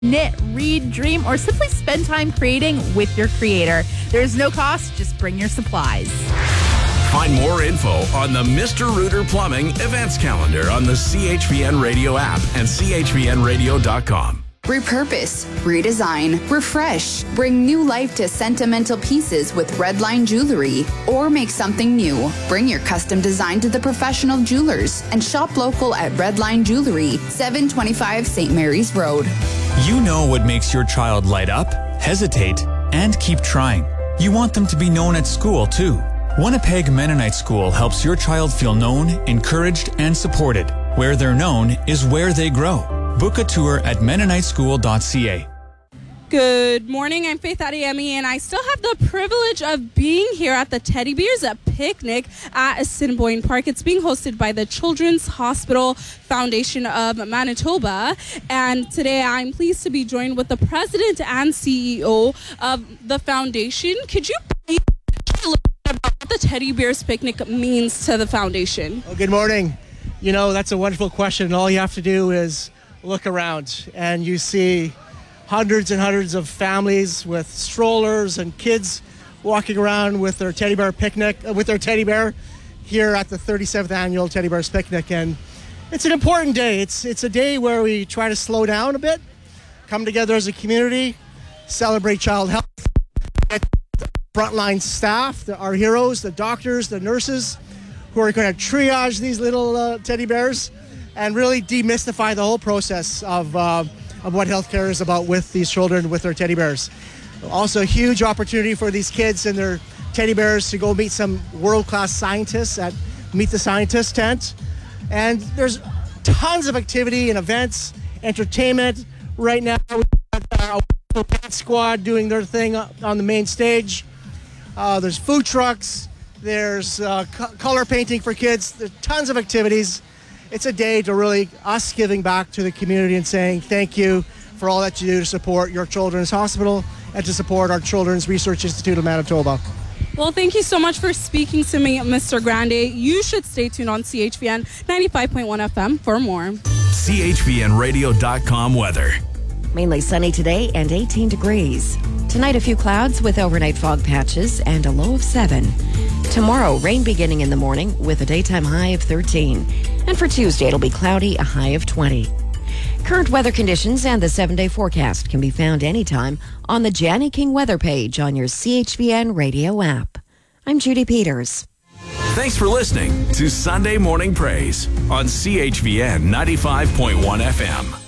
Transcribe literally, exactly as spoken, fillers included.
knit, read, dream, or simply spend time creating with your creator. There's no cost, just bring your supplies. Find more info on the Mister Rooter Plumbing events calendar on the C H V N Radio app and C H V N radio dot com. Repurpose, redesign, refresh, bring new life to sentimental pieces with Redline Jewelry, or make something new. Bring your custom design to the professional jewelers and shop local at Redline Jewelry, seven twenty-five Saint Mary's Road. You know what makes your child light up, hesitate, and keep trying. You want them to be known at school, too. Winnipeg Mennonite School helps your child feel known, encouraged, and supported. Where they're known is where they grow. Book a tour at mennonite school dot c a. Good morning, I'm Faith Adeyemi, and I still have the privilege of being here at the Teddy Bears a picnic at Assiniboine Park. It's being hosted by the Children's Hospital Foundation of Manitoba, and today I'm pleased to be joined with the president and C E O of the foundation. Could you please share a little bit about what the Teddy Bears picnic means to the foundation? Well, good morning. You know, that's a wonderful question. All you have to do is look around, and you see hundreds and hundreds of families with strollers and kids walking around with their teddy bear picnic, uh, with their teddy bear here at the thirty-seventh annual Teddy Bears Picnic. And it's an important day. It's it's a day where we try to slow down a bit, come together as a community, celebrate child health, get the frontline staff, the, our heroes, the doctors, the nurses, who are going to triage these little uh, teddy bears and really demystify the whole process of uh, of what healthcare is about with these children, with their teddy bears. Also a huge opportunity for these kids and their teddy bears to go meet some world-class scientists at Meet the Scientist tent. And there's tons of activity and events, entertainment. Right now, we've got our dance squad doing their thing on the main stage. Uh, there's food trucks. There's uh, co- color painting for kids. There's tons of activities. It's a day to really us giving back to the community and saying thank you for all that you do to support your Children's Hospital and to support our Children's Research Institute of Manitoba. Well, thank you so much for speaking to me, Mister Grande. You should stay tuned on C H V N ninety-five point one F M for more. C H V N radio dot com weather. Mainly sunny today and eighteen degrees. Tonight, a few clouds with overnight fog patches and a low of seven. Tomorrow, rain beginning in the morning with a daytime high of thirteen. And for Tuesday, it'll be cloudy, a high of twenty. Current weather conditions and the seven-day forecast can be found anytime on the Janny King weather page on your C H V N radio app. I'm Judy Peters. Thanks for listening to Sunday Morning Praise on C H V N ninety-five point one F M.